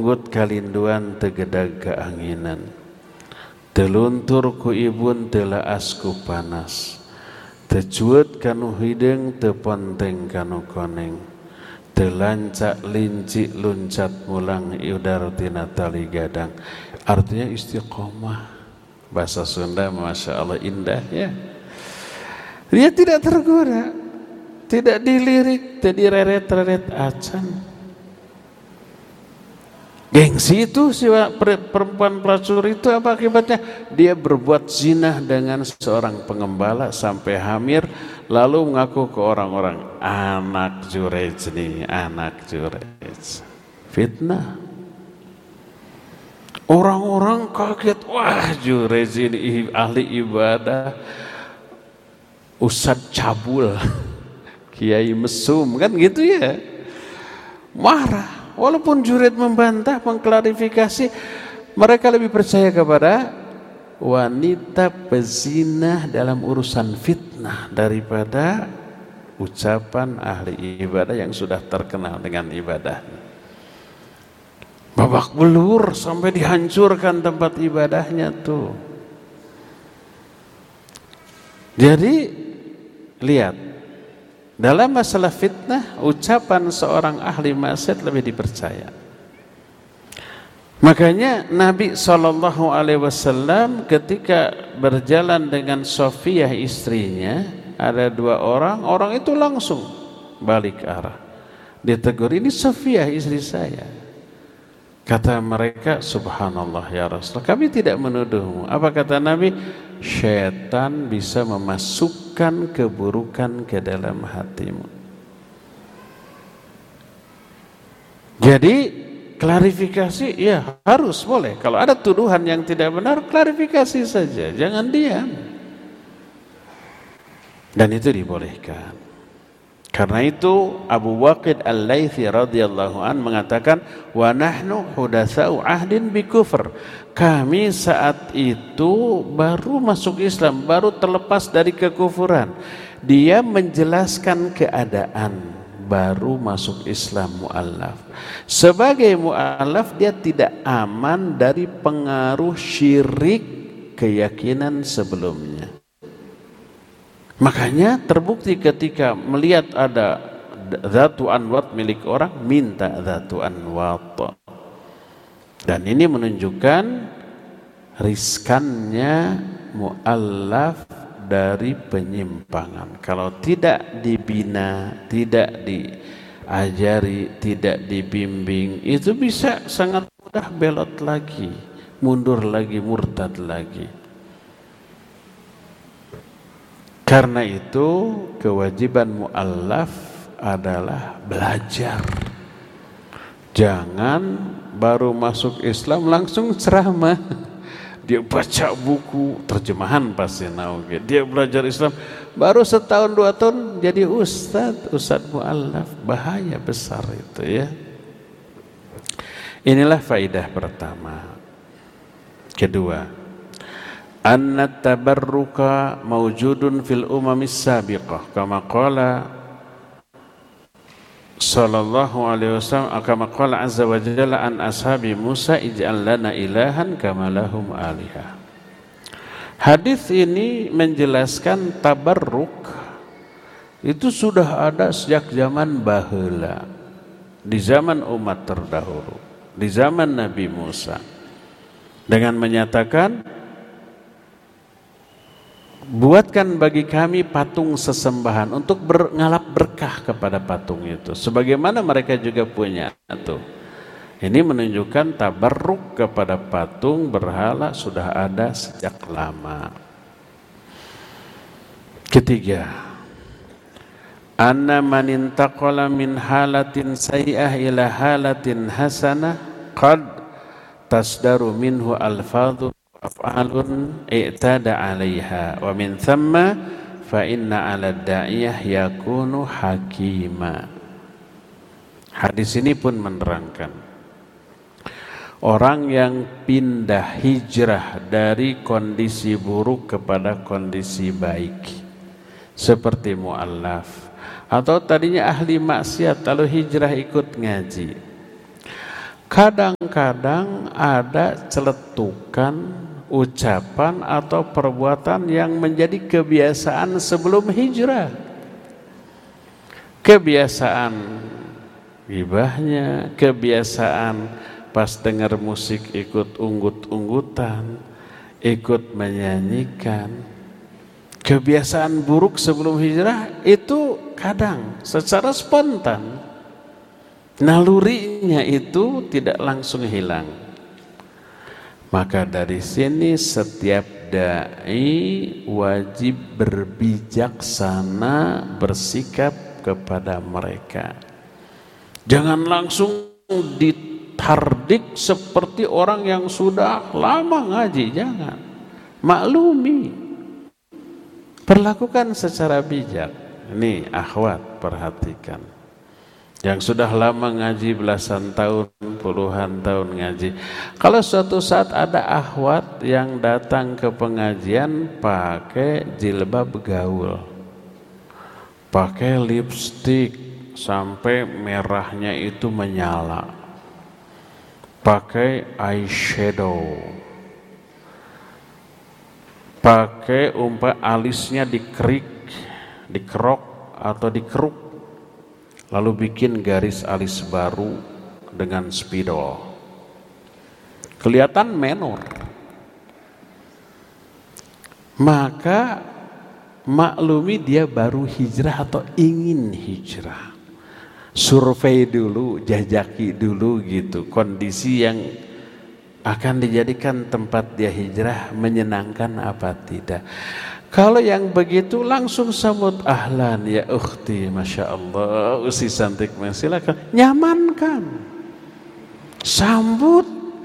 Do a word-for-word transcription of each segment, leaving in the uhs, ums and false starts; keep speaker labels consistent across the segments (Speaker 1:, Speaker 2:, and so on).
Speaker 1: unggut kalinduan tegedag keanginan, teluntur ku ibun telaas ku panas, tecuet kanu hideng teponteng kanu koneng, telancak linci luncat mulang iudar tina tali gadang. Artinya istiqomah. Bahasa Sunda Masya Allah indah ya. Dia tidak tergoda, tidak dilirik, tidak direret-reret acan. Gengsi itu si perempuan pelacur itu apa akibatnya? Dia berbuat zina dengan seorang pengembala sampai hamil, lalu mengaku ke orang-orang, anak Jurej nih, anak Jurej. Fitnah. Orang-orang kaget, wah Jurej ini ahli ibadah, Ustadz cabul, Kiai mesum, kan gitu ya. Marah. Walaupun Jurid membantah, mengklarifikasi, mereka lebih percaya kepada wanita pezinah dalam urusan fitnah daripada ucapan ahli ibadah yang sudah terkenal dengan ibadahnya. Babak belur sampai dihancurkan tempat ibadahnya tuh. Jadi lihat, dalam masalah fitnah, ucapan seorang ahli maksiat lebih dipercaya. Makanya Nabi shallallahu alaihi wasallam ketika berjalan dengan Sofiyah istrinya, ada dua orang, orang itu langsung balik arah. Dia tegur, ini Sofiyah istri saya. Kata mereka, subhanallah ya Rasul, kami tidak menuduhmu. Apa kata Nabi? Syaitan bisa memasukkan keburukan ke dalam hatimu. Jadi klarifikasi ya harus boleh. Kalau ada tuduhan yang tidak benar, klarifikasi saja, jangan diam. Dan itu dibolehkan. Karena itu Abu Waqid Al-Laythi radhiyallahu an mengatakan, wa nahnu hudatsau ahdin bi kufr. Kami saat itu baru masuk Islam, baru terlepas dari kekufuran. Dia menjelaskan keadaan baru masuk Islam mu'allaf. Sebagai mu'allaf dia tidak aman dari pengaruh syirik keyakinan sebelumnya. Makanya terbukti ketika melihat ada dhatu anwat milik orang, minta dhatu anwat. Dan ini menunjukkan riskannya mu'allaf dari penyimpangan. Kalau tidak dibina, tidak diajari, tidak dibimbing, itu bisa sangat mudah belot lagi, mundur lagi, murtad lagi. Karena itu kewajiban mu'allaf adalah belajar. Jangan baru masuk Islam langsung ceramah. Dia baca buku terjemahan pasti nauge. Dia belajar Islam baru setahun dua tahun jadi ustadz, ustadz mu'allaf. Bahaya besar itu ya. Inilah faidah pertama. Kedua, anna tabarruka mawjudun fil umamis sabiqah kama qala sallallahu alaihi wasallam, kama qala azza wa jalla an ashabi Musa ij'al lana ilahan kama lahum alihah. Hadis ini menjelaskan tabarruk itu sudah ada sejak zaman baheula, di zaman umat terdahulu, di zaman Nabi Musa, dengan menyatakan buatkan bagi kami patung sesembahan untuk mengalap berkah kepada patung itu, sebagaimana mereka juga punya itu. Ini menunjukkan tabarruk kepada patung berhala sudah ada sejak lama. Ketiga, anna man intaqala min halatin sayyi'ah ila halatin hasanah qad tasdaru minhu alfadhu af'alun i'tada 'alaiha wa min thamma fa inna 'ala da'iyah yakunu hakima. Hadis ini pun menerangkan orang yang pindah hijrah dari kondisi buruk kepada kondisi baik, seperti mu'allaf atau tadinya ahli maksiat lalu hijrah ikut ngaji, Kadang-kadang ada celetukan ucapan atau perbuatan yang menjadi kebiasaan sebelum hijrah. Kebiasaan gibahnya, kebiasaan pas dengar musik ikut unggut-unggutan, ikut menyanyikan. Kebiasaan buruk sebelum hijrah itu kadang secara spontan, nalurinya itu tidak langsung hilang. Maka dari sini setiap dai wajib berbijaksana bersikap kepada mereka. Jangan langsung ditardik seperti orang yang sudah lama ngaji, jangan. Maklumi. Perlakukan secara bijak. Ini akhwat, perhatikan. Yang sudah lama ngaji belasan tahun, puluhan tahun ngaji. Kalau suatu saat ada akhwat yang datang ke pengajian pakai jilbab gaul, pakai lipstik sampai merahnya itu menyala, pakai eyeshadow, pakai umpa alisnya dikerik, dikerok atau dikeruk, lalu bikin garis alis baru dengan spidol, kelihatan menor. Maka maklumi dia baru hijrah atau ingin hijrah. Survei dulu, jajaki dulu gitu kondisi yang akan dijadikan tempat dia hijrah menyenangkan apa tidak. Kalau yang begitu langsung sambut, ahlan ya ukhti, masya Allah, usi cantik, silakan, nyamankan, sambut.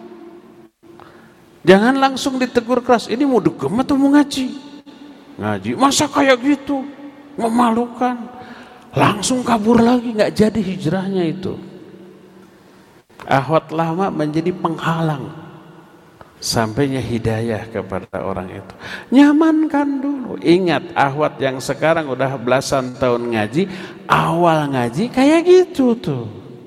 Speaker 1: Jangan langsung ditegur keras, ini mau dugem atau mau ngaji? Ngaji, masa kayak gitu, memalukan. Langsung kabur lagi, nggak jadi hijrahnya itu. Akhwat lama menjadi penghalang sampainya hidayah kepada orang itu. Nyamankan dulu. Ingat, akhwat yang sekarang udah belasan tahun ngaji, awal ngaji kayak gitu tuh.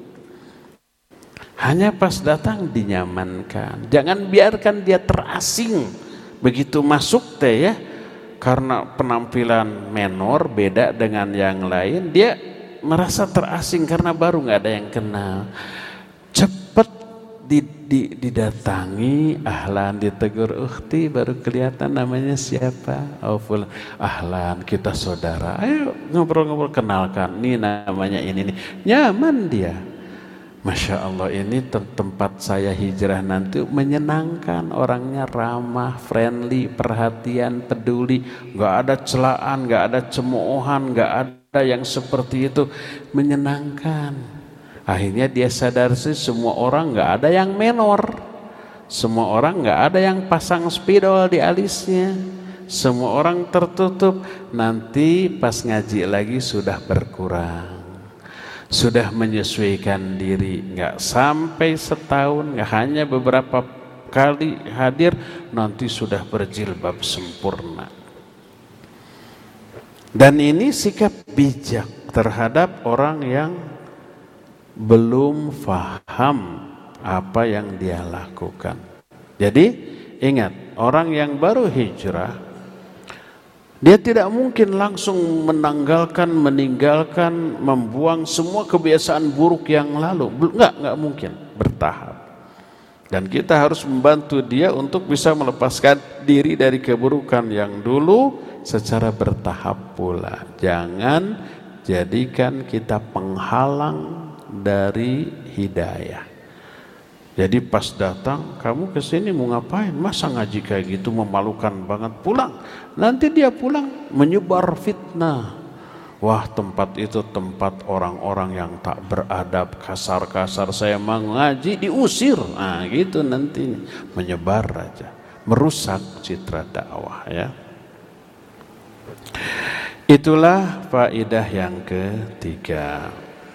Speaker 1: Hanya pas datang dinyamankan. Jangan biarkan dia terasing begitu masuk teh ya. Karena penampilan menor beda dengan yang lain, dia merasa terasing karena baru nggak ada yang kenal. Cepet di, di, didatangi, ahlan, ditegur, ukhti, baru kelihatan namanya siapa. Oh, fulan. Ahlan, kita saudara. Ayo ngobrol-ngobrol, kenalkan. Ini namanya ini nih. Nyaman dia. Masya Allah, ini tempat saya hijrah nanti menyenangkan, orangnya ramah, friendly, perhatian, peduli, nggak ada celaan, nggak ada cemoohan, nggak ada yang seperti itu, menyenangkan. Akhirnya dia sadar sih semua orang nggak ada yang menor, semua orang nggak ada yang pasang spidol di alisnya, semua orang tertutup. Nanti pas ngaji lagi sudah berkurang. Sudah menyesuaikan diri, nggak sampai setahun, nggak hanya beberapa kali hadir, nanti sudah berjilbab sempurna. Dan ini sikap bijak terhadap orang yang belum faham apa yang dia lakukan. Jadi ingat, orang yang baru hijrah, dia tidak mungkin langsung menanggalkan, meninggalkan, membuang semua kebiasaan buruk yang lalu. Enggak, enggak mungkin, bertahap. Dan kita harus membantu dia untuk bisa melepaskan diri dari keburukan yang dulu secara bertahap pula. Jangan jadikan kita penghalang dari hidayah. Jadi pas datang, kamu kesini mau ngapain? Masa ngaji kayak gitu, memalukan banget, pulang. Nanti dia pulang menyebar fitnah. Wah, tempat itu tempat orang-orang yang tak beradab, kasar-kasar, saya mau ngaji diusir. Nah gitu nanti, menyebar aja, merusak citra dakwah ya. Itulah faedah yang ketiga.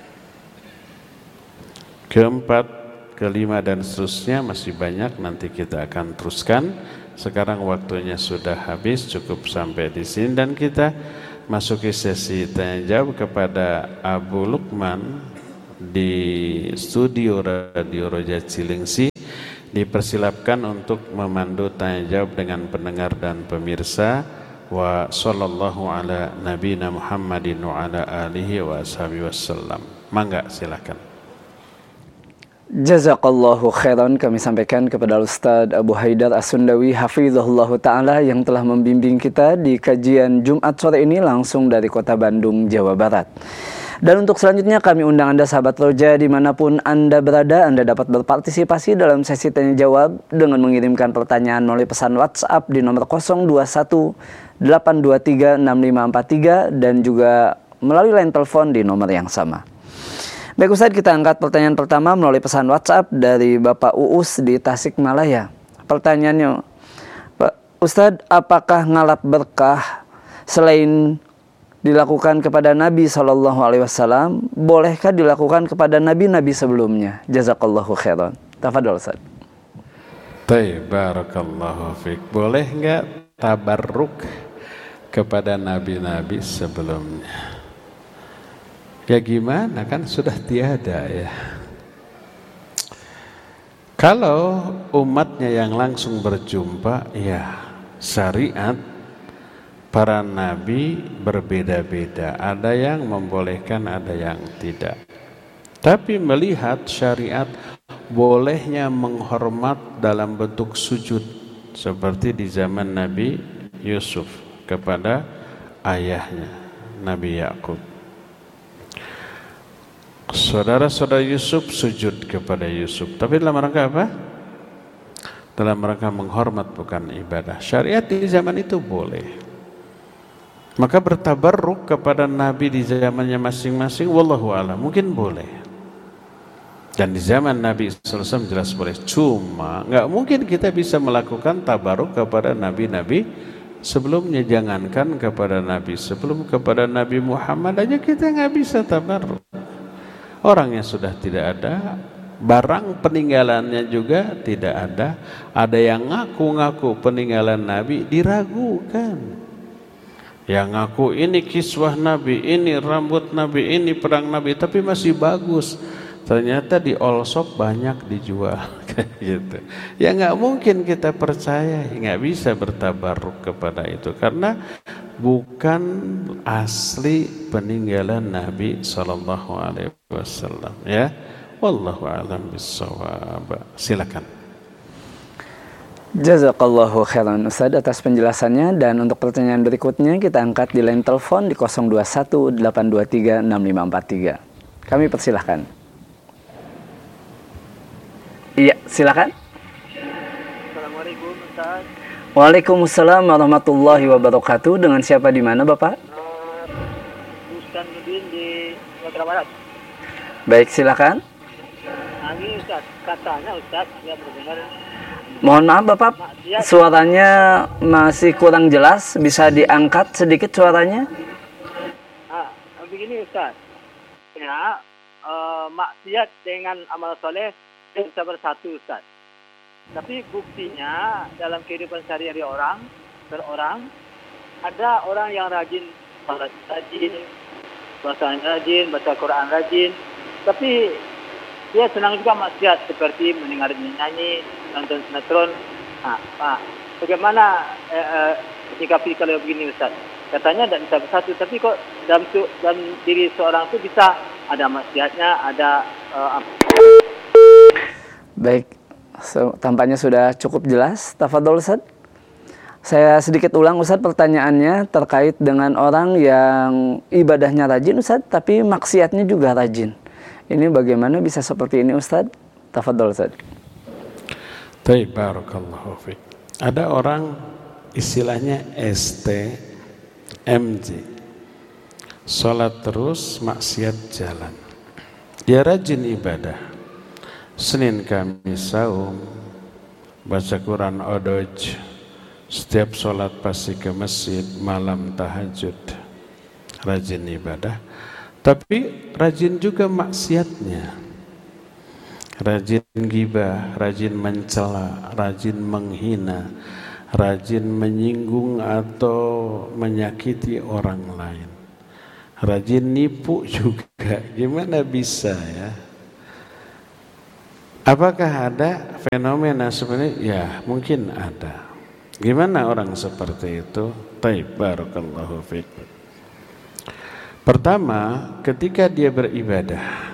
Speaker 1: Keempat, kelima dan seterusnya masih banyak, nanti kita akan teruskan. Sekarang waktunya sudah habis, cukup sampai di sini dan kita masuki sesi tanya jawab kepada Abu Lukman di studio Radio Roja Cilengsi dipersilapkan untuk memandu tanya jawab dengan pendengar dan pemirsa. Wa sallallahu ala nabiyina Muhammadin wa ala alihi wa ashabihi wasallam. Mangga silakan.
Speaker 2: Jazakallahu khairan kami sampaikan kepada Ustaz Abu Haidar As-Sundawi hafizahullahu ta'ala yang telah membimbing kita di kajian Jumat sore ini langsung dari kota Bandung, Jawa Barat. Dan untuk selanjutnya kami undang Anda sahabat Roja dimanapun Anda berada, Anda dapat berpartisipasi dalam sesi tanya jawab dengan mengirimkan pertanyaan melalui pesan WhatsApp di nomor nol dua satu delapan dua tiga enam lima empat tiga dan juga melalui line telepon di nomor yang sama. Baik Ustaz, kita angkat pertanyaan pertama melalui pesan WhatsApp dari Bapak Uus di Tasikmalaya. Pertanyaannya, Pak Ustaz, apakah ngalap berkah selain dilakukan kepada Nabi shallallahu alaihi wasallam, bolehkah dilakukan kepada nabi-nabi sebelumnya? Jazakallahu khairan. Tafadhol Ustaz.
Speaker 1: Baik, barakallahu fiik. Boleh enggak tabarruk kepada nabi-nabi sebelumnya? Ya gimana, kan sudah tiada ya. Kalau umatnya yang langsung berjumpa, ya syariat para nabi berbeda-beda. Ada yang membolehkan, ada yang tidak. Tapi melihat syariat bolehnya menghormat dalam bentuk sujud, seperti di zaman Nabi Yusuf kepada ayahnya Nabi Yakub. Saudara-saudara Yusuf sujud kepada Yusuf, tapi dalam rangka apa? Dalam rangka menghormat, bukan ibadah. Syariat di zaman itu boleh. Maka bertabarruk kepada Nabi di zamannya masing-masing, wallahu a'lam, mungkin boleh. Dan di zaman Nabi sallallahu alaihi wasallam jelas boleh. Cuma nggak mungkin kita bisa melakukan tabarruk kepada nabi-nabi sebelumnya. Jangankan kepada Nabi sebelum, kepada Nabi Muhammad aja kita nggak bisa tabarruk. Orangnya sudah tidak ada, barang peninggalannya juga tidak ada. Ada yang ngaku-ngaku peninggalan Nabi, diragukan. Yang ngaku ini kiswah Nabi, ini rambut Nabi, ini pedang Nabi, tapi masih bagus. Ternyata di all shop banyak dijual kayak gitu. Ya nggak mungkin kita percaya, nggak bisa bertabarruk kepada itu karena bukan asli peninggalan Nabi sallallahu alaihi wasallam ya. Wallahu a'lam bissawab. Silakan.
Speaker 2: Jazakallahu khairan Ustaz atas penjelasannya, dan untuk pertanyaan berikutnya kita angkat di line telepon di nol dua satu delapan dua tiga enam lima empat tiga. Kami persilahkan. Iya, silakan.
Speaker 3: Assalamualaikum Ustaz.
Speaker 2: Waalaikumsalam warahmatullahi wabarakatuh. Dengan siapa di mana Bapak?
Speaker 3: Uh, Ustaz Nudin di Sumatera Barat.
Speaker 2: Baik, silakan.
Speaker 3: Ini Ustaz, katanya Ustaz nggak mendengar.
Speaker 2: Mohon maaf Bapak, suaranya masih kurang jelas. Bisa diangkat sedikit suaranya?
Speaker 3: Ah, begini Ustaz. Ya, uh, maksiat dengan amal soleh bisa bersatu Ustaz. Tapi buktinya dalam kehidupan sehari-hari orang, berorang, ada orang yang rajin salat rajin, baca rajin, baca Quran rajin, tapi dia senang juga maksiat seperti mendengar nyanyi, nonton sinetron. Nah, Pak, bagaimana eh, eh, menyikapi kalau begini Ustaz? Katanya tidak bisa bersatu, tapi kok dalam, dalam diri seorang itu bisa ada maksiatnya, ada eh,
Speaker 2: Baik, so, tampaknya sudah cukup jelas. Tafadhol Ustaz. Saya sedikit ulang Ustaz pertanyaannya terkait dengan orang yang ibadahnya rajin Ustaz, tapi maksiatnya juga rajin. Ini bagaimana bisa seperti ini Ustaz? Tafadhol Ustaz.
Speaker 1: Baik, barakallahu fiik. Ada orang istilahnya S T M J. Salat terus, maksiat jalan. Dia rajin ibadah. Senin Kamis saum, baca Quran odoj, setiap sholat pasti ke masjid, malam tahajud, rajin ibadah. Tapi rajin juga maksiatnya, rajin gibah, rajin mencela, rajin menghina, rajin menyinggung atau menyakiti orang lain, rajin nipu juga Gimana bisa ya? Apakah ada fenomena seperti ini? Ya, mungkin ada. Gimana orang seperti itu? Taib, barakallahu fikum. Pertama, ketika dia beribadah,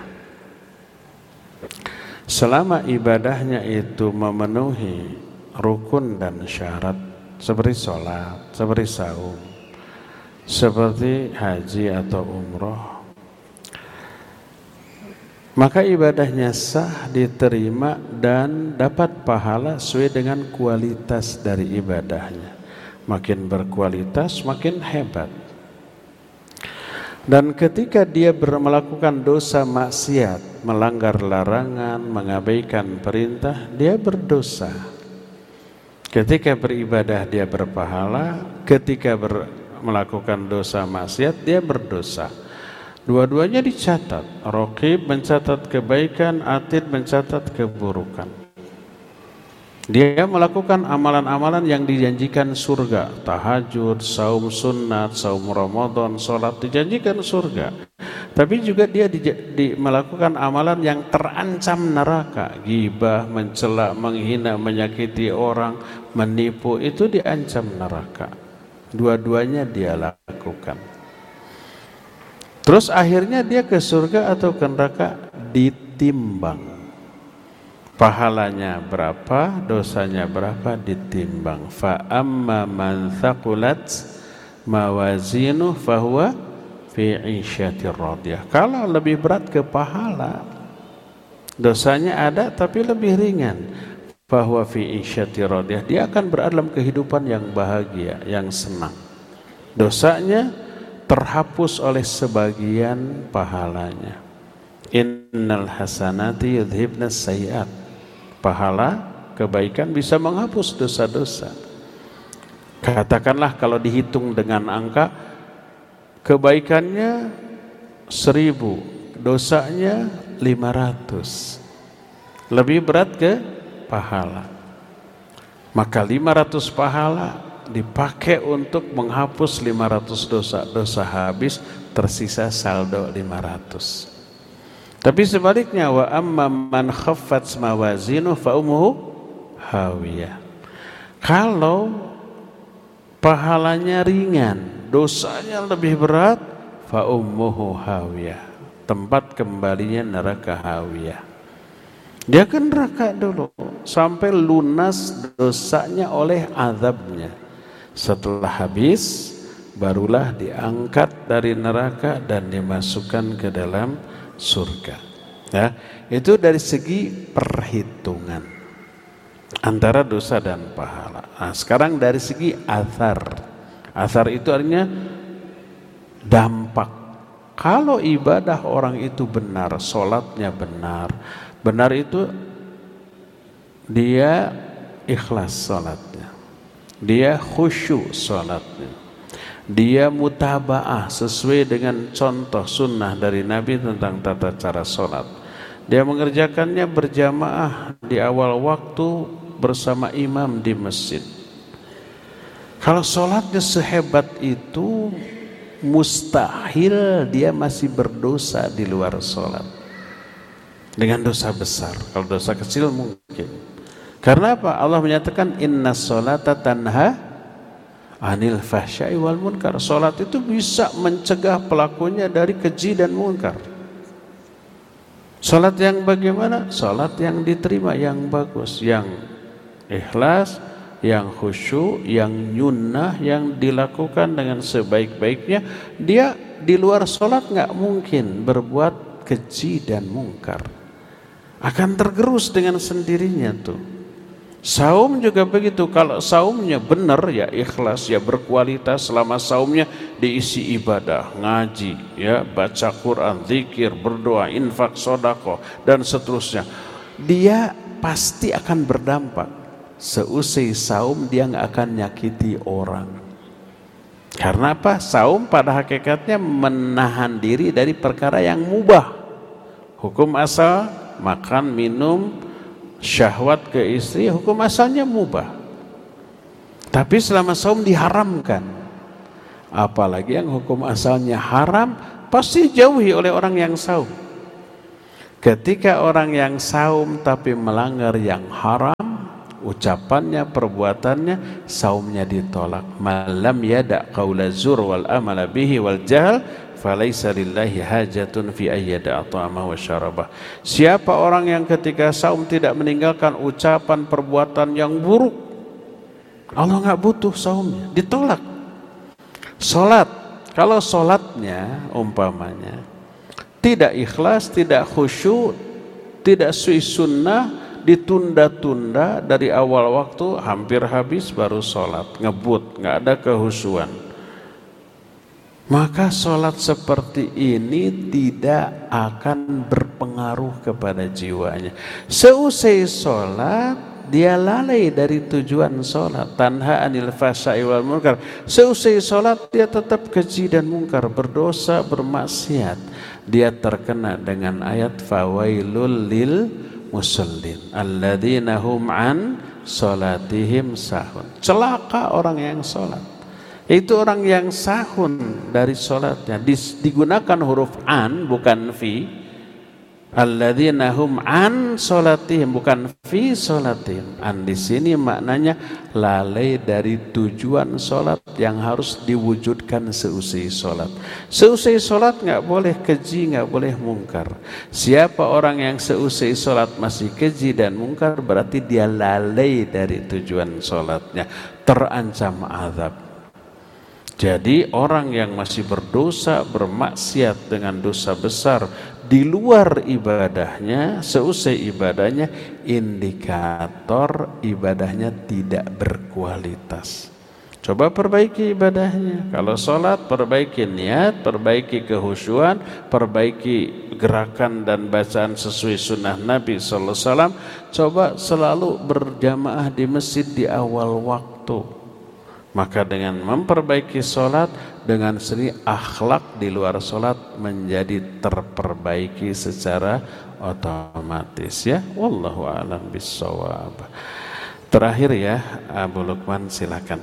Speaker 1: selama ibadahnya itu memenuhi rukun dan syarat seperti sholat, seperti saum, seperti haji atau umroh, maka ibadahnya sah, diterima dan dapat pahala sesuai dengan kualitas dari ibadahnya. Makin berkualitas makin hebat. Dan ketika dia melakukan dosa maksiat, melanggar larangan, mengabaikan perintah, dia berdosa. Ketika beribadah dia berpahala, ketika ber, melakukan dosa maksiat dia berdosa. Dua-duanya dicatat. Raqib mencatat kebaikan, Atid mencatat keburukan. Dia melakukan amalan-amalan yang dijanjikan surga. Tahajud, saum sunat, saum Ramadan, sholat dijanjikan surga. Tapi juga dia di, di, melakukan amalan yang terancam neraka. Ghibah, mencela, menghina, menyakiti orang, menipu, itu diancam neraka. Dua-duanya dia lakukan. Terus akhirnya dia ke surga atau ke neraka? Ditimbang. Pahalanya berapa, dosanya berapa, ditimbang. Fa amma man thaqulat mawazinuh fahuwa fi 'isyatir radiyah. Kalau lebih berat ke pahala, dosanya ada tapi lebih ringan, fahuwa fi 'isyatir radiyah, dia akan berada dalam kehidupan yang bahagia, yang senang. Dosanya terhapus oleh sebagian pahalanya. Innal hasanati yudhibnas sayyi'at. Pahala kebaikan bisa menghapus dosa-dosa. Katakanlah kalau dihitung dengan angka, kebaikannya seribu, dosanya lima ratus. Lebih berat ke pahala. Maka lima ratus pahala dipakai untuk menghapus lima ratus dosa. Dosa habis, tersisa saldo lima ratus. Tapi sebaliknya, wa amma man khaffat mawazinu fa ummuhu hawiyah. Kalau pahalanya ringan, dosanya lebih berat, fa ummuhu hawiyah, tempat kembalinya neraka hawiyah. Dia ke neraka dulu sampai lunas dosanya oleh azabnya. Setelah habis, barulah diangkat dari neraka dan dimasukkan ke dalam surga. Ya, itu dari segi perhitungan antara dosa dan pahala. Nah, sekarang dari segi athar. Athar itu artinya dampak. Kalau ibadah orang itu benar, sholatnya benar, benar itu dia ikhlas sholatnya, dia khusyuk sholatnya, dia mutaba'ah sesuai dengan contoh sunnah dari Nabi tentang tata cara sholat. Dia mengerjakannya berjamaah di awal waktu bersama imam di masjid. Kalau sholatnya sehebat itu, mustahil dia masih berdosa di luar sholat. Dengan dosa besar. Kalau dosa kecil mungkin. Karena apa? Allah menyatakan inna sholata tanha anil fahsyai wal munkar. Salat itu bisa mencegah pelakunya dari keji dan munkar. Salat yang bagaimana? Salat yang diterima, yang bagus, yang ikhlas, yang khusyuk, yang nyunnah, yang dilakukan dengan sebaik-baiknya. Dia di luar salat nggak mungkin berbuat keji dan munkar. Akan tergerus dengan sendirinya tuh. Saum juga begitu. Kalau saumnya benar, ya ikhlas, ya berkualitas, selama saumnya diisi ibadah, ngaji, ya baca Quran, zikir, berdoa, infak, sedekah dan seterusnya, dia pasti akan berdampak. Seusai saum dia nggak akan nyakiti orang. Karena apa? Saum pada hakikatnya menahan diri dari perkara yang mubah. Hukum asal makan, minum, syahwat ke istri, hukum asalnya mubah. Tapi selama saum diharamkan. Apalagi yang hukum asalnya haram pasti jauhi oleh orang yang saum. Ketika orang yang saum tapi melanggar yang haram, ucapannya, perbuatannya, saumnya ditolak. Malam yada' qaula zur wal amala bihi wal jahl falaisa lillahi hajatun fi ayyada at'ama wa syarabah. Siapa orang yang ketika saum tidak meninggalkan ucapan, perbuatan yang buruk, Allah enggak butuh saumnya, ditolak. Salat, kalau salatnya umpamanya tidak ikhlas, tidak khusyuk, tidak sui sunnah, ditunda-tunda dari awal waktu hampir habis baru sholat, ngebut, nggak ada kehusuan, maka sholat seperti ini tidak akan berpengaruh kepada jiwanya. Seusai sholat dia lalai dari tujuan sholat. Tanha anil fahsya'i wal munkar. Seusai sholat dia tetap keji dan mungkar, berdosa, bermaksiat. Dia terkena dengan ayat fawailul lil musallin alladzina hum an salatihim sahun. Celaka orang yang salat. Itu orang yang sahun dari salatnya. Digunakan huruf an bukan fi. Alladzina hum an salatihim bukan fi salatihim. An di sini maknanya lalai dari tujuan salat yang harus diwujudkan seusai salat. Seusai salat enggak boleh keji, enggak boleh mungkar. Siapa orang yang seusai salat masih keji dan mungkar, berarti dia lalai dari tujuan salatnya, terancam azab. Jadi orang yang masih berdosa, bermaksiat dengan dosa besar di luar ibadahnya, seusai ibadahnya, indikator ibadahnya tidak berkualitas. Coba perbaiki ibadahnya. Kalau sholat, perbaiki niat, perbaiki kehusyuan, perbaiki gerakan dan bacaan sesuai sunnah Nabi sallallahu alaihi wasallam. Coba selalu berjamaah di masjid di awal waktu. Maka dengan memperbaiki sholat, dengan seni akhlak di luar sholat menjadi terperbaiki secara otomatis, ya. Wallahu a'lam bissawab. Terakhir ya, Abu Lukman silakan.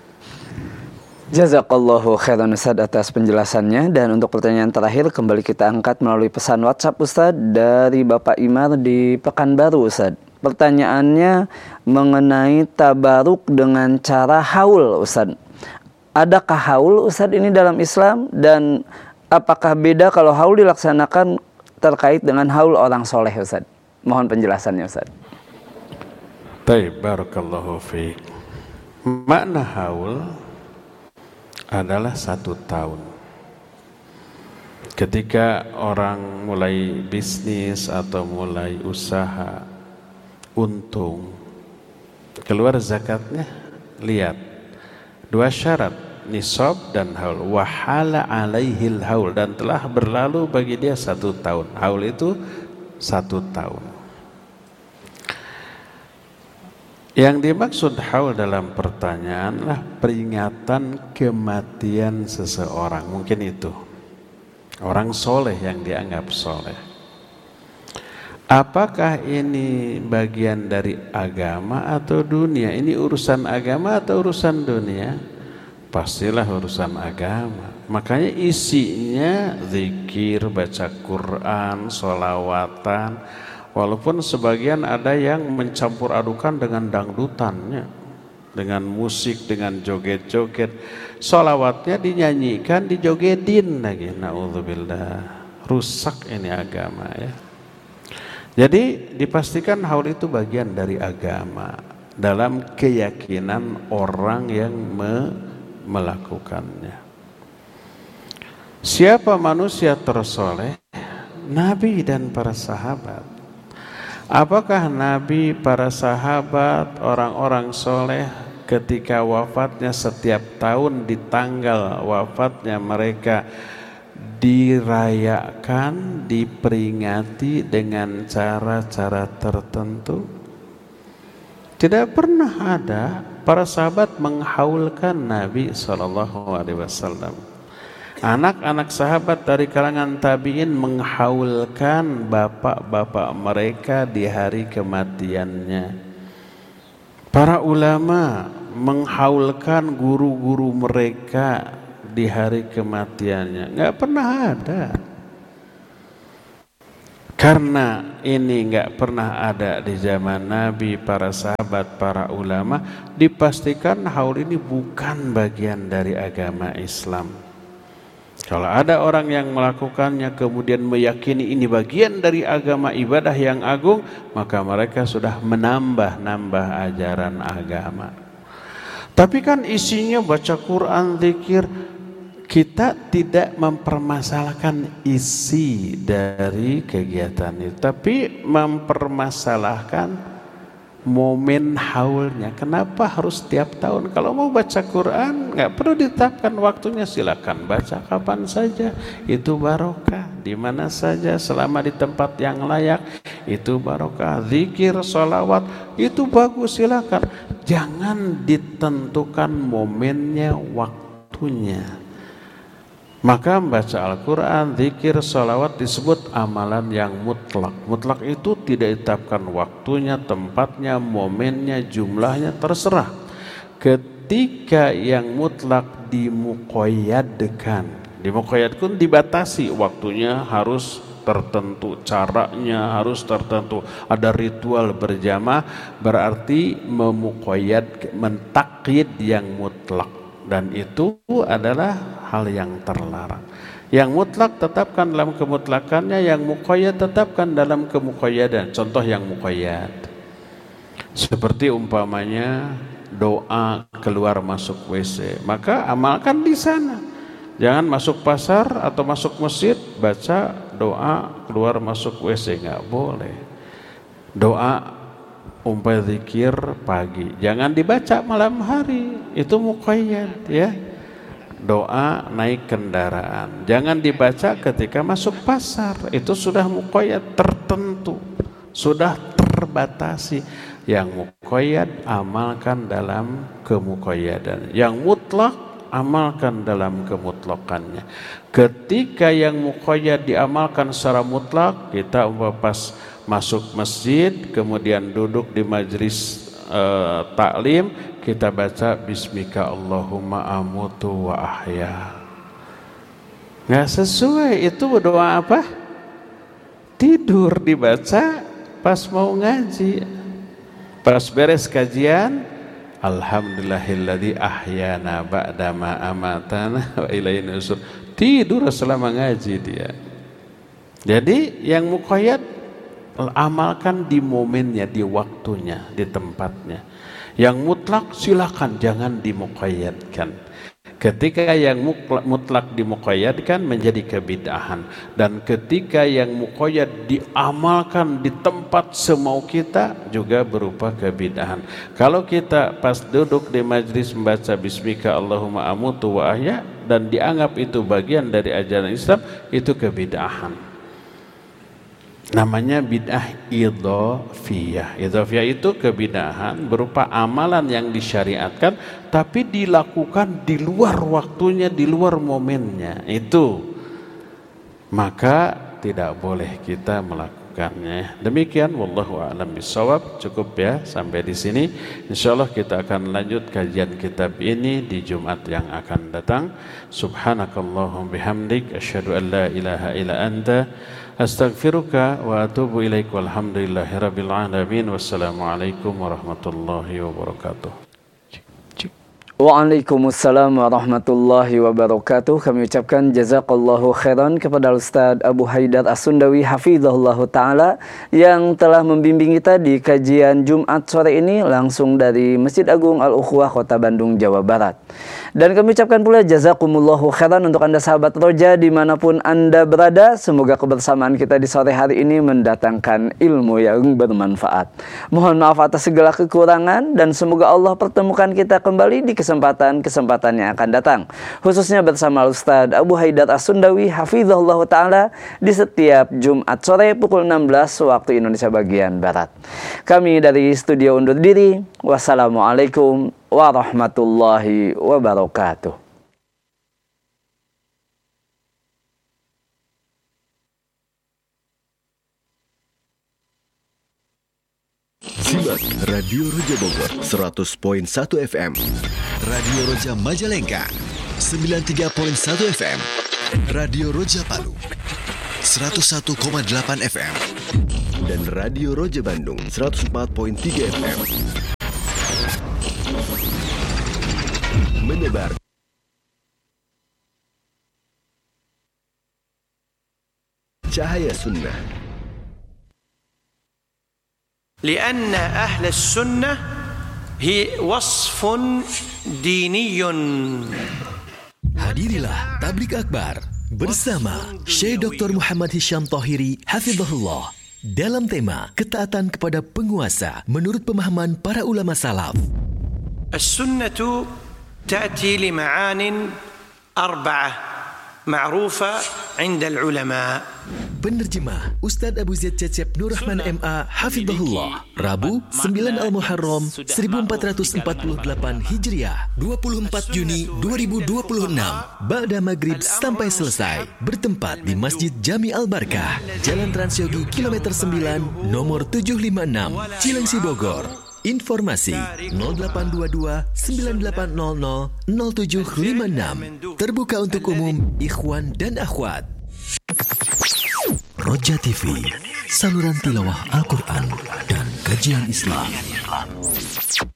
Speaker 2: Jazakallahu khairan Ustaz atas penjelasannya. Dan untuk pertanyaan terakhir kembali kita angkat melalui pesan WhatsApp Ustaz dari Bapak Imar di Pekanbaru Ustaz. Pertanyaannya mengenai tabaruk dengan cara haul Ustaz. Adakah haul Ustaz ini dalam Islam, dan apakah beda kalau haul dilaksanakan terkait dengan haul orang soleh Ustaz? Mohon penjelasannya Ustaz.
Speaker 1: Baik, barakallahu fiik. Makna haul adalah satu tahun. Ketika orang mulai bisnis atau mulai usaha, untung, keluar zakatnya, lihat dua syarat, nisab dan haul. Wahala alaihil haul, dan telah berlalu bagi dia satu tahun. Haul itu satu tahun. Yang dimaksud haul dalam pertanyaan lah peringatan kematian seseorang. Mungkin itu orang soleh yang dianggap soleh. Apakah ini bagian dari agama atau dunia? Ini urusan agama atau urusan dunia? Pastilah urusan agama. Makanya isinya zikir, baca Quran, sholawatan. Walaupun sebagian ada yang mencampur adukan dengan dangdutannya, dengan musik, dengan joget-joget. Sholawatnya dinyanyikan, dijogetin lagi. Na'udzubillah. Rusak ini agama, ya. Jadi dipastikan haul itu bagian dari agama dalam keyakinan orang yang me melakukannya. Siapa manusia tersoleh? Nabi dan para sahabat. Apakah Nabi, para sahabat, orang-orang soleh ketika wafatnya setiap tahun di tanggal wafatnya mereka dirayakan, diperingati dengan cara-cara tertentu? Tidak pernah ada para sahabat menghaulkan Nabi shallallahu alaihi wasallam. Anak-anak sahabat dari kalangan tabi'in menghaulkan bapak-bapak mereka di hari kematiannya. Para ulama menghaulkan guru-guru mereka di hari kematiannya. Nggak pernah ada. Karena ini nggak pernah ada di zaman Nabi, para sahabat, para ulama, dipastikan hal ini bukan bagian dari agama Islam. Kalau ada orang yang melakukannya kemudian meyakini ini bagian dari agama ibadah yang agung, maka mereka sudah menambah-nambah ajaran agama. Tapi kan isinya baca Quran, zikir. Kita tidak mempermasalahkan isi dari kegiatan itu, tapi mempermasalahkan momen haulnya. Kenapa harus setiap tahun? Kalau mau baca Quran nggak perlu ditetapkan waktunya, silakan baca kapan saja, itu barokah. Di mana saja selama di tempat yang layak, itu barokah. Zikir, sholawat, itu bagus, silakan. Jangan ditentukan momennya, waktunya. Maka membaca Al-Quran, zikir, sholawat disebut amalan yang mutlak. Mutlak itu tidak ditetapkan waktunya, tempatnya, momennya, jumlahnya, terserah. Ketika yang mutlak dimuqayyadkan, dimuqayyadkan dibatasi, waktunya harus tertentu, caranya harus tertentu, ada ritual berjamaah, berarti memuqayyad, mentakyid yang mutlak. Dan itu adalah hal yang terlarang. Yang mutlak tetapkan dalam kemutlakannya, yang muqayyad tetapkan dalam kemuqayyadan. Contoh yang muqayyad, seperti umpamanya doa keluar masuk W C, maka amalkan di sana. Jangan masuk pasar atau masuk masjid baca doa keluar masuk W C, nggak boleh. Doa umpah zikir pagi jangan dibaca malam hari, itu muqayyad ya. Doa naik kendaraan jangan dibaca ketika masuk pasar, itu sudah muqayyad, tertentu, sudah terbatasi. Yang muqayyad amalkan dalam kemuqayyadan, yang mutlak amalkan dalam kemutlakannya. Ketika yang muqayyad diamalkan secara mutlak, kita umpah pas masuk masjid, kemudian duduk di majlis uh, taklim, kita baca Bismika Allahumma amutu wa ahya. Nggak sesuai, itu berdoa apa? Tidur dibaca pas mau ngaji. Pas beres kajian, alhamdulillahilladzi ahyana ba'dama amatana wa ilaihi nusyur. Tidur selama ngaji dia. Jadi yang muqayyad amalkan di momennya, di waktunya, di tempatnya. Yang mutlak silakan jangan dimuqayyadkan. Ketika yang mutlak dimuqayyadkan menjadi kebid'ahan, dan ketika yang muqayyad diamalkan di tempat semau kita juga berupa kebid'ahan. Kalau kita pas duduk di majlis membaca Bismika Allahumma amutu wa ahya dan dianggap itu bagian dari ajaran Islam, itu kebid'ahan. Namanya bid'ah idhofiyah. Idhofiyah itu kebid'ahan berupa amalan yang disyariatkan tapi dilakukan di luar waktunya, di luar momennya. Itu maka tidak boleh kita melakukannya. Demikian, wallahu a'lam bishawab. Cukup ya sampai di sini. Insyaallah kita akan lanjut kajian kitab ini di Jumat yang akan datang. Subhanakallahumma bihamdik asyhadu an la ilaha illa anta astaghfiruka wa atubu ilaik, walhamdulillahi rabbil alamin. Wassalamualaikum warahmatullahi wabarakatuh.
Speaker 2: Waalaikumsalam warahmatullahi wabarakatuh. Kami ucapkan jazakallahu khairan kepada Ustaz Abu Haidar As-Sundawi hafizahullahu ta'ala yang telah membimbing kita di kajian Jumat sore ini langsung dari Masjid Agung Al-Ukhwah Kota Bandung, Jawa Barat. Dan kami ucapkan pula jazakumullahu khairan untuk Anda sahabat Roja dimanapun Anda berada. Semoga kebersamaan kita di sore hari ini mendatangkan ilmu yang bermanfaat. Mohon maaf atas segala kekurangan dan semoga Allah pertemukan kita kembali di kesempatan-kesempatan yang akan datang, khususnya bersama Ustaz Abu Haidar As-Sundawi hafizahullah ta'ala di setiap Jumat sore pukul enam belas waktu Indonesia bagian Barat. Kami dari studio undur diri. Wassalamualaikum warahmatullahi wabarakatuh.
Speaker 4: Simak Radio Roja Bogor seratus koma satu F M, Radio Roja Majalengka sembilan puluh tiga koma satu F M, Radio Roja Palu seratus satu koma delapan F M, dan Radio Roja Bandung seratus empat koma tiga F M. Menyebar cahaya sunnah.
Speaker 5: لأن أهل السنة هي وصف ديني.
Speaker 4: Hadirilah Tablik Akbar bersama Syekh Doktor Muhammad Hisham Thahiri Hafizahullah dalam tema ketaatan kepada penguasa menurut pemahaman para ulama salaf.
Speaker 5: السنة تأتي لمعان أربعة معروفة عند العلماء.
Speaker 4: Penerjemah Ustadz Abu Zaid Cecep Nur Rahman M A Hafizahullah, Rabu sembilan Al-Muharram seribu empat ratus empat puluh delapan Hijriah, dua puluh empat Juni dua ribu dua puluh enam, Ba'da Maghrib sampai selesai, bertempat di Masjid Jami Al-Barkah, Jalan Transyogi kilometer sembilan, nomor tujuh lima enam, Cilengsi, Bogor. Informasi nol delapan dua dua sembilan delapan nol nol nol tujuh lima enam. Terbuka untuk umum, ikhwan dan akhwat. Roja T V, saluran tilawah Al-Quran dan kajian Islam.